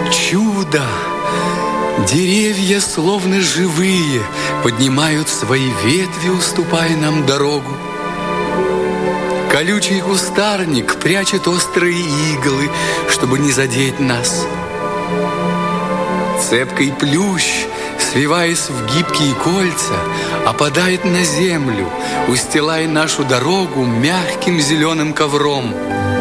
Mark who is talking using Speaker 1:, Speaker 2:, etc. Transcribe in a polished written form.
Speaker 1: Чудо! Деревья, словно живые, поднимают свои ветви, уступая нам дорогу. Колючий кустарник прячет острые иглы, чтобы не задеть нас. Цепкий плющ, свиваясь в гибкие кольца, опадает на землю, устилая нашу дорогу мягким зеленым ковром.